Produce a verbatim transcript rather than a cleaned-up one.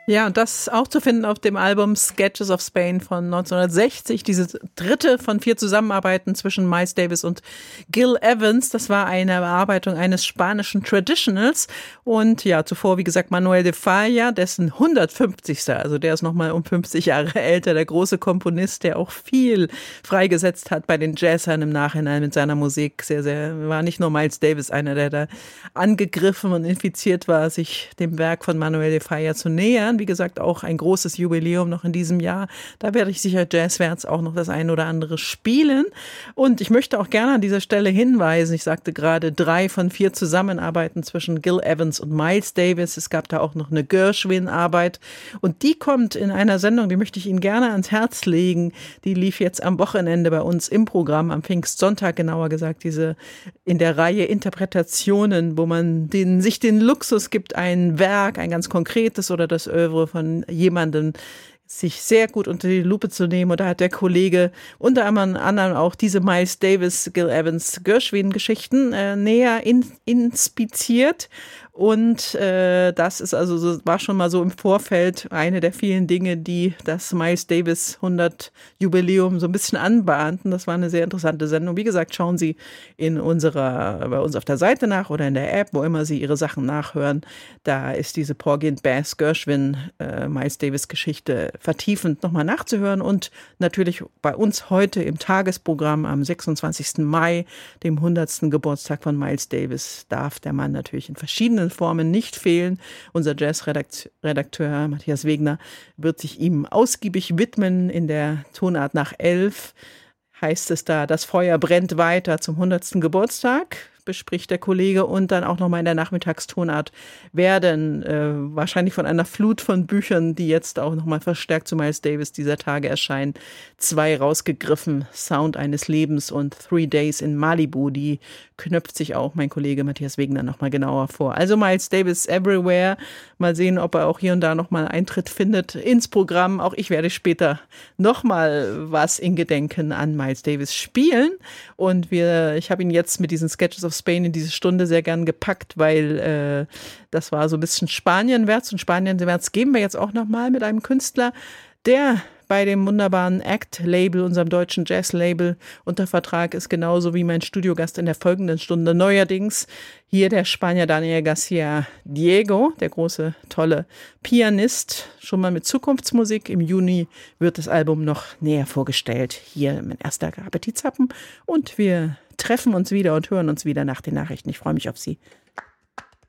Ja, und das auch zu finden auf dem Album Sketches of Spain von neunzehnhundertsechzig. Diese dritte von vier Zusammenarbeiten zwischen Miles Davis und Gil Evans. Das war eine Bearbeitung eines spanischen Traditionals. Und ja, zuvor, wie gesagt, Manuel de Falla, dessen hundertfünfzigster Also der ist nochmal um fünfzig Jahre älter. Der große Komponist, der auch viel freigesetzt hat bei den Jazzern im Nachhinein mit seiner Musik. Sehr, sehr, war nicht nur Miles Davis einer, der da angegriffen und infiziert war, sich dem Werk von Manuel de Falla zu nähern. Wie gesagt, auch ein großes Jubiläum noch in diesem Jahr. Da werde ich sicher Jazzwärts auch noch das ein oder andere spielen. Und ich möchte auch gerne an dieser Stelle hinweisen, ich sagte gerade drei von vier Zusammenarbeiten zwischen Gil Evans und Miles Davis. Es gab da auch noch eine Gershwin-Arbeit. Und die kommt in einer Sendung, die möchte ich Ihnen gerne ans Herz legen. Die lief jetzt am Wochenende bei uns im Programm, am Pfingstsonntag genauer gesagt, diese in der Reihe Interpretationen, wo man den, sich den Luxus gibt, ein Werk, ein ganz konkretes oder das Oeuvre von jemandem sich sehr gut unter die Lupe zu nehmen. Und da hat der Kollege unter anderem auch diese Miles Davis, Gil Evans, Gershwin-Geschichten äh, näher in, inspiziert. Und äh, das ist also so, war schon mal so im Vorfeld eine der vielen Dinge, die das Miles Davis hundert Jubiläum so ein bisschen anbahnten. Das war eine sehr interessante Sendung. Wie gesagt, schauen Sie in unserer, bei uns auf der Seite nach oder in der App, wo immer Sie Ihre Sachen nachhören. Da ist diese Porgy and Bess Gershwin äh, Miles Davis Geschichte vertiefend nochmal nachzuhören. Und natürlich bei uns heute im Tagesprogramm am sechsundzwanzigsten Mai, dem hundertsten Geburtstag von Miles Davis, darf der Mann natürlich in verschiedenen Formen nicht fehlen. Unser Jazzredakteur Matthias Wegner wird sich ihm ausgiebig widmen. In der Tonart nach elf heißt es da, das Feuer brennt weiter zum hundertsten Geburtstag, bespricht der Kollege, und dann auch nochmal in der Nachmittagstonart werden äh, wahrscheinlich von einer Flut von Büchern, die jetzt auch nochmal verstärkt zu Miles Davis dieser Tage erscheinen, zwei rausgegriffen, Sound eines Lebens und Three Days in Malibu, die knöpft sich auch mein Kollege Matthias Wegner nochmal genauer vor. Also Miles Davis everywhere, mal sehen, ob er auch hier und da nochmal Eintritt findet ins Programm. Auch ich werde später nochmal was in Gedenken an Miles Davis spielen, und wir, ich habe ihn jetzt mit diesen Sketches of Spain in diese Stunde sehr gern gepackt, weil äh, das war so ein bisschen Spanienwärts, und Spanienwärts geben wir jetzt auch nochmal mit einem Künstler, der bei dem wunderbaren Act-Label, unserem deutschen Jazz-Label, unter Vertrag ist, genauso wie mein Studiogast in der folgenden Stunde. Neuerdings hier der Spanier Daniel Garcia Diego, der große, tolle Pianist, schon mal mit Zukunftsmusik. Im Juni wird das Album noch näher vorgestellt. Hier mein erster Appetitzappen, und wir treffen uns wieder und hören uns wieder nach den Nachrichten. Ich freue mich auf Sie.